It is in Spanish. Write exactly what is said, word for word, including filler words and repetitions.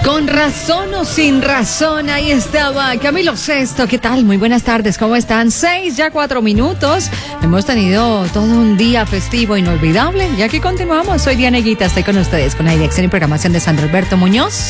Con razón o sin razón, ahí estaba Camilo Sesto. ¿Qué tal? Muy buenas tardes, ¿cómo están? Seis, ya cuatro minutos. Hemos tenido todo un día festivo inolvidable y aquí continuamos. Soy Diana Higuita, estoy con ustedes con la dirección y programación de Sandro Alberto Muñoz.